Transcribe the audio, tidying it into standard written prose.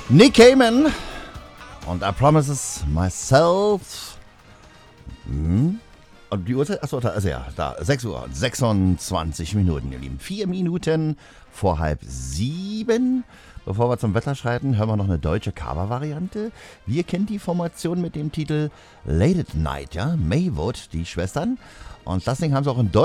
Nick Cayman und I Promises Myself. Und die Uhrzeit, achso, also ja, da, 6 Uhr und 26 Minuten, ihr Lieben. 4 Minuten vor 6:30. Bevor wir zum Wetter schreiten, hören wir noch eine deutsche Cover-Variante. Wir kennen die Formation mit dem Titel Late at Night, ja, Maywood, die Schwestern. Und das Ding haben sie auch in Deutsch